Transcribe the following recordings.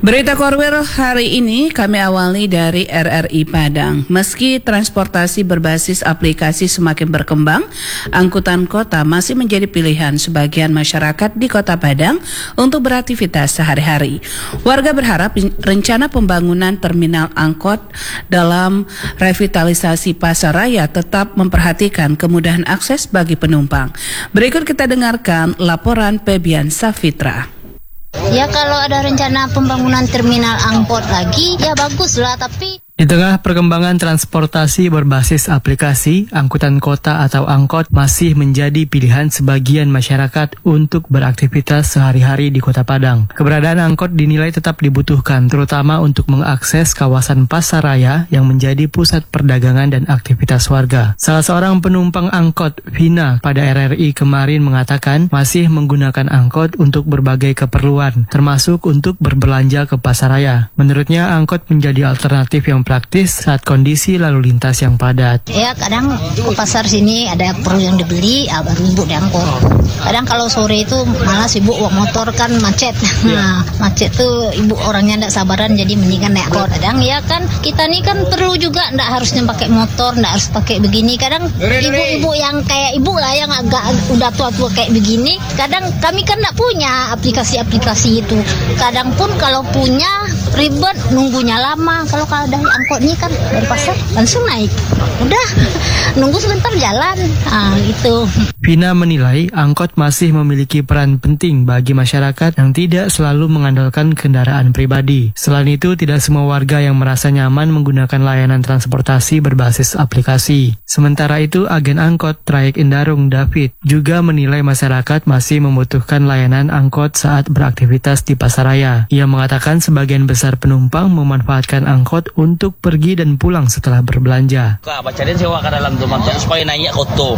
Berita Korwil hari ini kami awali dari RRI Padang. Meski transportasi berbasis aplikasi semakin berkembang, angkutan kota masih menjadi pilihan sebagian masyarakat di Kota Padang untuk beraktivitas sehari-hari. Warga berharap rencana pembangunan terminal angkot dalam revitalisasi Pasaraya tetap memperhatikan kemudahan akses bagi penumpang. Berikut kita dengarkan laporan Febian Safitra. Ya kalau ada rencana pembangunan terminal angkot lagi, ya bagus lah, tapi... Di tengah perkembangan transportasi berbasis aplikasi, angkutan kota atau angkot masih menjadi pilihan sebagian masyarakat untuk beraktivitas sehari-hari di Kota Padang. Keberadaan angkot dinilai tetap dibutuhkan, terutama untuk mengakses kawasan Pasaraya yang menjadi pusat perdagangan dan aktivitas warga. Salah seorang penumpang angkot, Vina, pada RRI kemarin mengatakan masih menggunakan angkot untuk berbagai keperluan, termasuk untuk berbelanja ke Pasaraya. Menurutnya, angkot menjadi alternatif yang praktis saat kondisi lalu lintas yang padat. Ya kadang ke pasar sini ada perlu yang dibeli, baru ibu diangkut. Kadang kalau sore itu malas ibu bawa motor kan macet. Nah, macet tuh ibu orangnya tidak sabaran jadi mendingan naik angkot. Kadang ya kan kita nih kan perlu juga tidak harusnya pakai motor, tidak harus pakai begini. Kadang ibu-ibu yang kayak ibu lah yang agak udah tua-tua kayak begini, kadang kami kan tidak punya aplikasi-aplikasi itu. Kadang pun kalau punya ribet nunggunya lama. Kalau dari angkot ini kan dari pasar langsung naik, udah nunggu sebentar jalan. Itu. Vina menilai angkot masih memiliki peran penting bagi masyarakat yang tidak selalu mengandalkan kendaraan pribadi. Selain itu, tidak semua warga yang merasa nyaman menggunakan layanan transportasi berbasis aplikasi. Sementara itu, agen angkot Trayek Indarung David juga menilai masyarakat masih membutuhkan layanan angkot saat beraktivitas di Pasaraya. Ia mengatakan sebagian besar penumpang memanfaatkan angkot untuk pergi dan pulang setelah berbelanja. Baca dia sewa ke dalam tu supaya naik koto.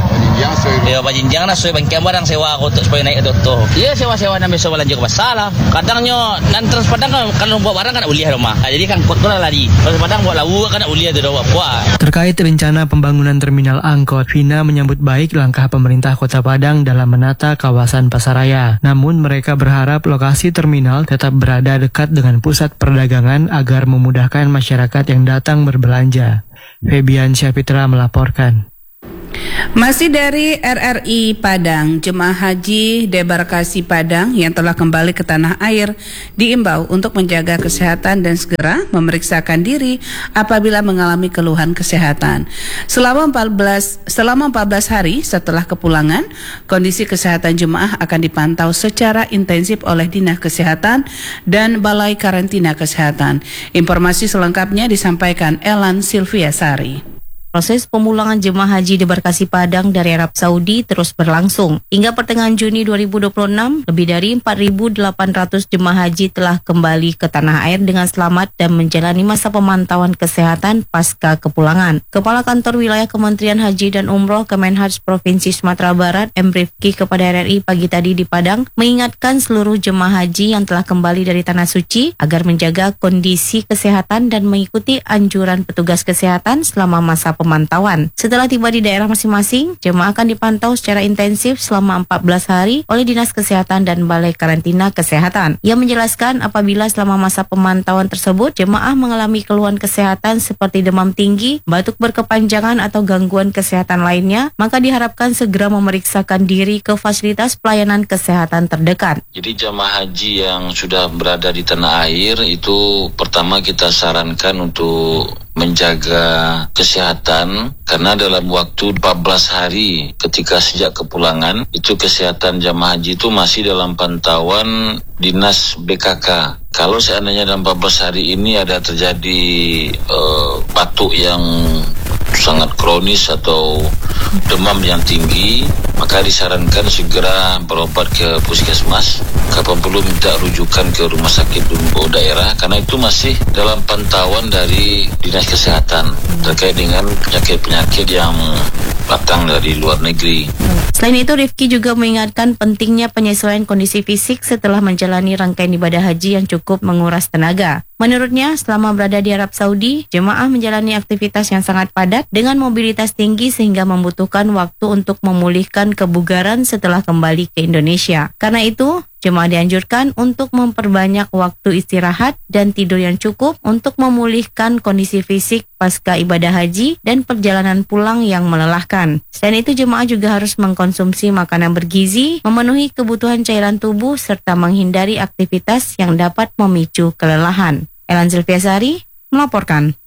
Ya bajinjang na supaya bangkian barang sewa koto supaya naik koto. Ya sewa-sewa na besok belanja ke pasar lah. Kadangnya nan terus padang kalau bawa barang kan uliah rumah. Jadi kan koto lah lari. Terus padang bawa lawu kan uliah tu bawa puas. Terkait rencana pembangunan terminal angkot, Vina menyambut baik langkah pemerintah Kota Padang dalam menata kawasan Pasaraya. Namun mereka berharap lokasi terminal tetap berada dekat dengan pusat perdagangan agar memudahkan masyarakat yang datang berbelanja. Febian Safitra melaporkan. Masih dari RRI Padang, jemaah haji debarkasi Padang yang telah kembali ke tanah air diimbau untuk menjaga kesehatan dan segera memeriksakan diri apabila mengalami keluhan kesehatan. Selama 14 hari setelah kepulangan, kondisi kesehatan jemaah akan dipantau secara intensif oleh Dinas Kesehatan dan Balai Karantina Kesehatan. Informasi selengkapnya disampaikan Elan Silviasari. Proses pemulangan jemaah haji debarkasi Padang dari Arab Saudi terus berlangsung. Hingga pertengahan Juni 2026, lebih dari 4.800 jemaah haji telah kembali ke tanah air dengan selamat dan menjalani masa pemantauan kesehatan pasca kepulangan. Kepala Kantor Wilayah Kementerian Haji dan Umroh Kemenhaj Provinsi Sumatera Barat, M. Rifki, kepada RRI pagi tadi di Padang, mengingatkan seluruh jemaah haji yang telah kembali dari Tanah Suci agar menjaga kondisi kesehatan dan mengikuti anjuran petugas kesehatan selama masa pemantauan. Setelah tiba di daerah masing-masing, jemaah akan dipantau secara intensif selama 14 hari oleh Dinas Kesehatan dan Balai Karantina Kesehatan. Ia menjelaskan apabila selama masa pemantauan tersebut, jemaah mengalami keluhan kesehatan seperti demam tinggi, batuk berkepanjangan atau gangguan kesehatan lainnya, maka diharapkan segera memeriksakan diri ke fasilitas pelayanan kesehatan terdekat. Jadi jemaah haji yang sudah berada di tanah air itu pertama kita sarankan untuk menjaga kesehatan karena dalam waktu 14 hari ketika sejak kepulangan itu kesehatan jamaah haji itu masih dalam pantauan Dinas BKK. Kalau seandainya dalam 14 hari ini ada terjadi batuk yang sangat kronis atau demam yang tinggi, maka disarankan segera berobat ke puskesmas. Kapan perlu minta rujukan ke rumah sakit umum daerah karena itu masih dalam pantauan dari Dinas Kesehatan terkait dengan penyakit-penyakit yang datang dari luar negeri. Selain itu, Rifki juga mengingatkan pentingnya penyesuaian kondisi fisik setelah menjalani rangkaian ibadah haji yang cukup menguras tenaga. Menurutnya, selama berada di Arab Saudi, jemaah menjalani aktivitas yang sangat padat dengan mobilitas tinggi sehingga membutuhkan waktu untuk memulihkan kebugaran setelah kembali ke Indonesia. Karena itu, Jemaah dianjurkan untuk memperbanyak waktu istirahat dan tidur yang cukup untuk memulihkan kondisi fisik pasca ibadah haji dan perjalanan pulang yang melelahkan. Selain itu, jemaah juga harus mengkonsumsi makanan bergizi, memenuhi kebutuhan cairan tubuh, serta menghindari aktivitas yang dapat memicu kelelahan. Elan Zilviasari melaporkan.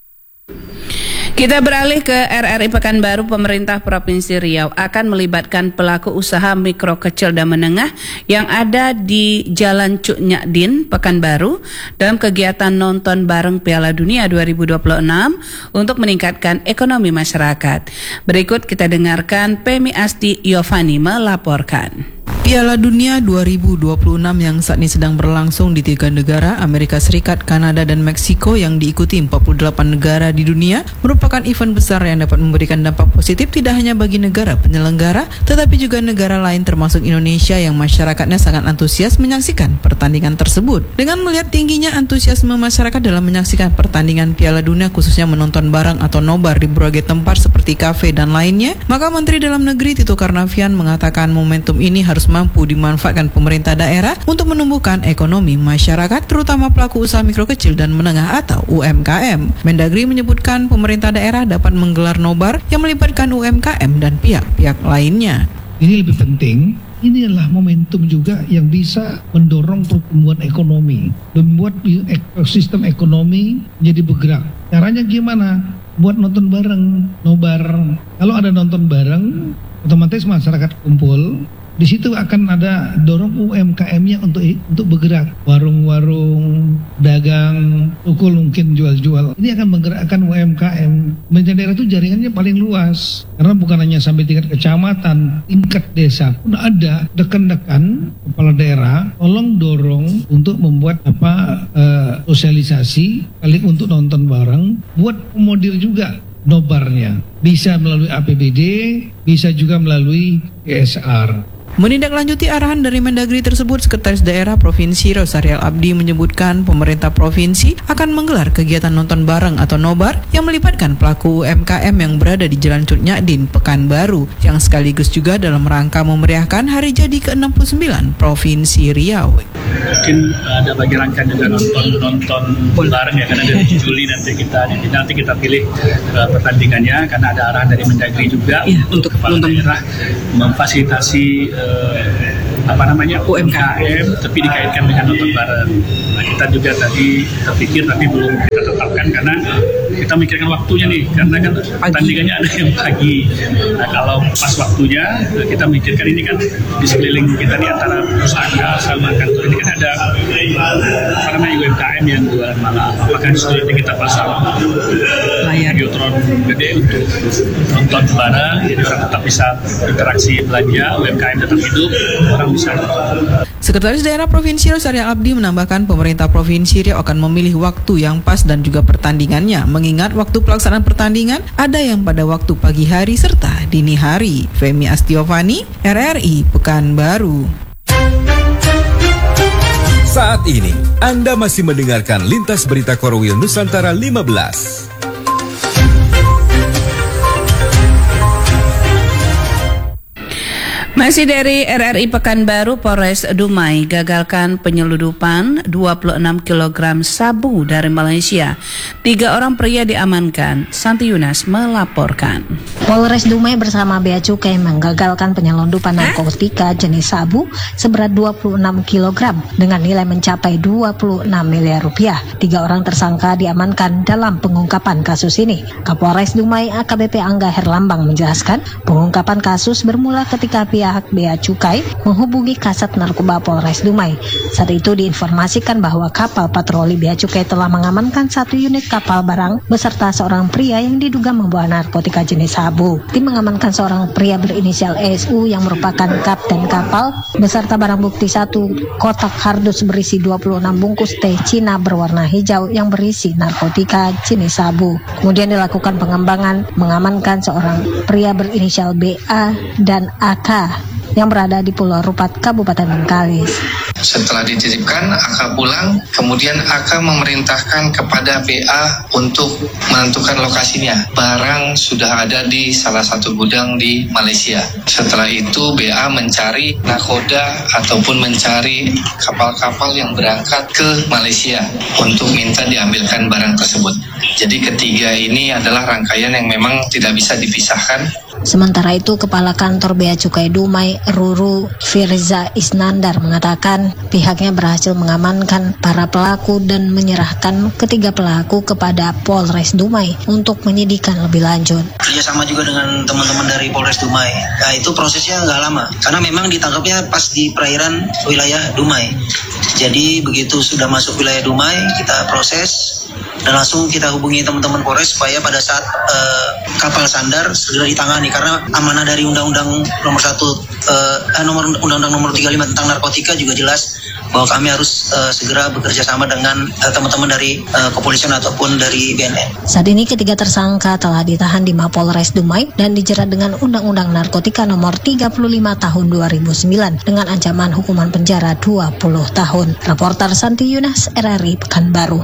Kita beralih ke RRI Pekanbaru. Pemerintah Provinsi Riau akan melibatkan pelaku usaha mikro, kecil, dan menengah yang ada di Jalan Cuk Nyadin, Pekanbaru dalam kegiatan nonton bareng Piala Dunia 2026 untuk meningkatkan ekonomi masyarakat. Berikut kita dengarkan Pemi Asti Yovani melaporkan. Piala Dunia 2026 yang saat ini sedang berlangsung di 3 negara, Amerika Serikat, Kanada, dan Meksiko yang diikuti 48 negara di dunia, merupakan event besar yang dapat memberikan dampak positif tidak hanya bagi negara penyelenggara, tetapi juga negara lain termasuk Indonesia yang masyarakatnya sangat antusias menyaksikan pertandingan tersebut. Dengan melihat tingginya antusiasme masyarakat dalam menyaksikan pertandingan Piala Dunia, khususnya menonton bareng atau nobar di berbagai tempat seperti kafe dan lainnya, maka Menteri Dalam Negeri Tito Karnavian mengatakan momentum ini harus mampu dimanfaatkan pemerintah daerah untuk menumbuhkan ekonomi masyarakat, terutama pelaku usaha mikro, kecil, dan menengah atau UMKM. Mendagri menyebutkan pemerintah daerah dapat menggelar nobar yang melibatkan UMKM dan pihak-pihak lainnya. Ini lebih penting, ini adalah momentum juga yang bisa mendorong pertumbuhan ekonomi, membuat ekosistem ekonomi jadi bergerak. Caranya gimana? Buat nonton bareng, nobar. Kalau ada nonton bareng, otomatis masyarakat kumpul. Di situ akan ada dorong UMKM-nya untuk bergerak. Warung-warung, dagang, toko mungkin jual-jual. Ini akan menggerakkan UMKM. Pemerintah daerah itu jaringannya paling luas. Karena bukan hanya sampai tingkat kecamatan, tingkat desa pun ada. Dekan-dekan kepala daerah, tolong dorong untuk membuat sosialisasi, kali untuk nonton bareng, buat pemodir juga nobarnya. Bisa melalui APBD, bisa juga melalui CSR. Menindaklanjuti arahan dari Mendagri tersebut, Sekretaris Daerah Provinsi Riau Syarial Abdi menyebutkan pemerintah provinsi akan menggelar kegiatan nonton bareng atau nobar yang melibatkan pelaku UMKM yang berada di Jalan Cuk Nyadin, Pekanbaru, yang sekaligus juga dalam rangka memeriahkan hari jadi ke-69 Provinsi Riau. Mungkin ada bagi rangkaian juga nonton bareng ya, karena dari Juli nanti kita pilih pertandingannya, karena ada arahan dari Mendagri juga untuk kepala daerah memfasilitasi UMKM, tapi dikaitkan dengan nonton bareng. Nah, kita juga tadi terpikir, tapi belum kita tetapkan karena kita mikirkan waktunya nih, karena kan pertandingannya ada yang pagi. Nah, kalau pas waktunya kita mikirkan ini kan di sekeliling kita di antara pusaka sama kantor ini kan ada UMKM yang jualan malam. Apakah di kita pasang layar Videotron gede untuk nonton bareng, jadi orang tetap bisa interaksi belanja, UMKM tetap hidup, orang bisa. Sekretaris Daerah Provinsi Riau Syarial Abdi menambahkan pemerintah Provinsi Riau akan memilih waktu yang pas dan juga pertandingannya, mengingat waktu pelaksanaan pertandingan ada yang pada waktu pagi hari serta dini hari. Femi Astiovani, RRI Pekanbaru. Saat ini Anda masih mendengarkan Lintas Berita Korwil Nusantara 15. Masih dari RRI Pekanbaru, Polres Dumai gagalkan penyeludupan 26 kg sabu dari Malaysia. 3 orang pria diamankan. Santi Yunas melaporkan. Polres Dumai bersama Bea Cukai menggagalkan penyelundupan narkotika jenis sabu seberat 26 kg dengan nilai mencapai 26 miliar rupiah. 3 orang tersangka diamankan dalam pengungkapan kasus ini. Kapolres Dumai AKBP Angga Herlambang menjelaskan pengungkapan kasus bermula ketika pihak Bea Cukai menghubungi Kasat Narkoba Polres Dumai. Saat itu diinformasikan bahwa kapal patroli Bea Cukai telah mengamankan 1 unit kapal barang beserta seorang pria yang diduga membawa narkotika jenis sabu. Tim mengamankan seorang pria berinisial ESU yang merupakan kapten kapal beserta barang bukti 1 kotak kardus berisi 26 bungkus teh Cina berwarna hijau yang berisi narkotika jenis sabu. Kemudian dilakukan pengembangan mengamankan seorang pria berinisial BA dan AK yang berada di Pulau Rupat, Kabupaten Bengkalis. Setelah dititipkan, AK pulang, kemudian AK memerintahkan kepada BA untuk menentukan lokasinya. Barang sudah ada di salah satu gudang di Malaysia. Setelah itu BA mencari nakoda ataupun mencari kapal-kapal yang berangkat ke Malaysia untuk minta diambilkan barang tersebut. Jadi ketiga ini adalah rangkaian yang memang tidak bisa dipisahkan. Sementara itu, Kepala Kantor Bea Cukai Dumai, Ruru Firza Isnandar, mengatakan pihaknya berhasil mengamankan para pelaku dan menyerahkan ketiga pelaku kepada Polres Dumai untuk menyidikan lebih lanjut. Kerjasama juga dengan teman-teman dari Polres Dumai. Nah, itu prosesnya nggak lama, karena memang ditangkapnya pas di perairan wilayah Dumai. Jadi begitu sudah masuk wilayah Dumai, kita proses dan langsung kita hubungi teman-teman Polres supaya pada saat kapal sandar segera ditangani, karena amanah dari Undang-Undang nomor 1 Undang-Undang nomor 35 tentang narkotika juga jelas bahwa kami harus segera bekerja sama dengan teman-teman dari kepolisian ataupun dari BNN. Saat ini ketiga tersangka telah ditahan di Mapolres Dumai dan dijerat dengan Undang-Undang Narkotika nomor 35 tahun 2009 dengan ancaman hukuman penjara 20 tahun. Reporter Santi Yunas, RRI Pekanbaru.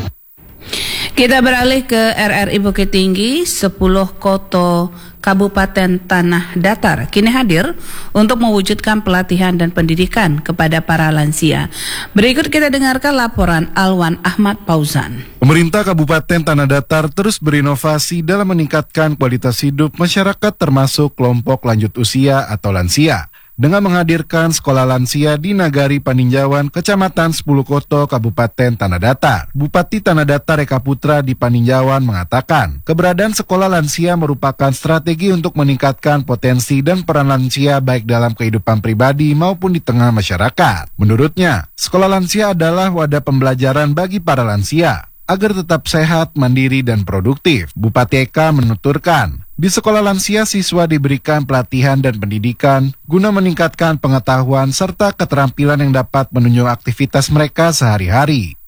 Kita beralih ke RRI Bukit Tinggi. 10 kota Kabupaten Tanah Datar kini hadir untuk mewujudkan pelatihan dan pendidikan kepada para lansia. Berikut kita dengarkan laporan Alwan Ahmad Pauzan. Pemerintah Kabupaten Tanah Datar terus berinovasi dalam meningkatkan kualitas hidup masyarakat termasuk kelompok lanjut usia atau lansia, dengan menghadirkan sekolah lansia di Nagari Paninjauan, Kecamatan 10 Koto, Kabupaten Tanah Datar. Bupati Tanah Datar Eka Putra di Paninjauan mengatakan, keberadaan sekolah lansia merupakan strategi untuk meningkatkan potensi dan peran lansia baik dalam kehidupan pribadi maupun di tengah masyarakat. Menurutnya, sekolah lansia adalah wadah pembelajaran bagi para lansia agar tetap sehat, mandiri, dan produktif. Bupati Eka menuturkan, di sekolah lansia siswa diberikan pelatihan dan pendidikan guna meningkatkan pengetahuan serta keterampilan yang dapat menunjang aktivitas mereka sehari-hari.